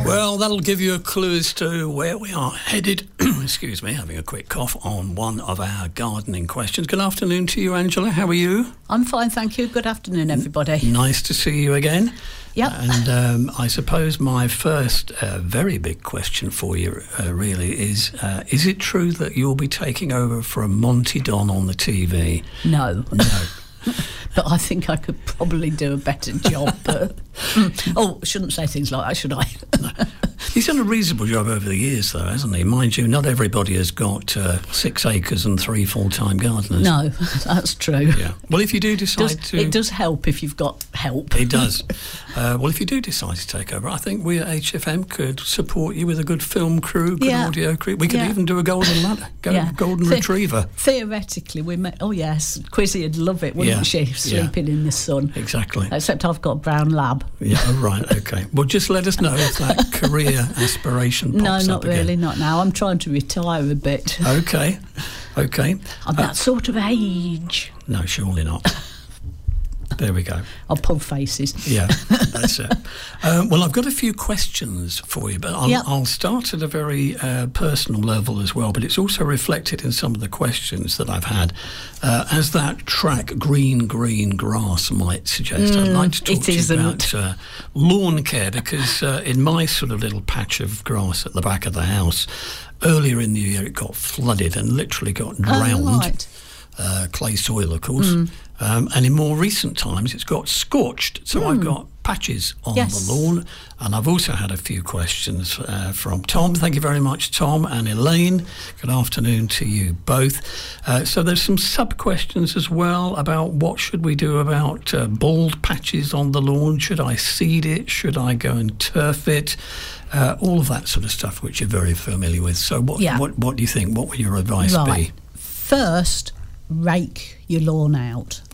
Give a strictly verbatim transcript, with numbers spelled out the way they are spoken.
Well, that'll give you a clue as to where we are headed. Excuse me, having a quick cough on one of our gardening questions. Good afternoon to you, Angela. How are you? I'm fine, thank you. Good afternoon, everybody. Nice to see you again. Yep. And um, I suppose my first uh, very big question for you uh, really is, uh, is it true that you'll be taking over from Monty Don on the T V? No. No. But I think I could probably do a better job. But, oh, shouldn't say things like that, should I? No. He's done a reasonable job over the years, though, hasn't he? Mind you, not everybody has got uh, six acres and three full-time gardeners. No, that's true. Yeah. Well, if you do decide Does, to... It does help if you've got help. It does. Uh, well, if you do decide to take over, I think we at H F M could support you with a good film crew, good Yeah. audio crew. We could Yeah. even do a golden ladder, go, Yeah. golden The- retriever. Theoretically, we may... Oh, yes, Quizzy would love it, wouldn't Yeah. she? Sleeping in the sun. Exactly. Except I've got a brown lab. Yeah, oh, right, OK. Well, just let us know if that career aspiration pops No, up not again. really, not now. I'm trying to retire a bit. OK, OK. I'm that sort of age. No, surely not. There we go. I'll pull faces. Yeah, that's it. Um, well, I've got a few questions for you, but I'll, Yep. I'll start at a very uh, personal level as well, but it's also reflected in some of the questions that I've had. Uh, as that track, Green, Green Grass, might suggest, I'd like to talk it to you isn't. about uh, lawn care, because uh, in my sort of little patch of grass at the back of the house, earlier in the year it got flooded and literally got drowned. Oh, right. Uh, clay soil, of course. Um, and in more recent times, it's got scorched. So I've got patches on Yes. the lawn. And I've also had a few questions uh, from Tom. Thank you very much, Tom and Elaine. Good afternoon to you both. Uh, so there's some sub-questions as well about what should we do about uh, bald patches on the lawn. Should I seed it? Should I go and turf it? Uh, all of that sort of stuff, which you're very familiar with. So what, Yeah. what, what do you think? What would your advice Right. be? First, rake your lawn out.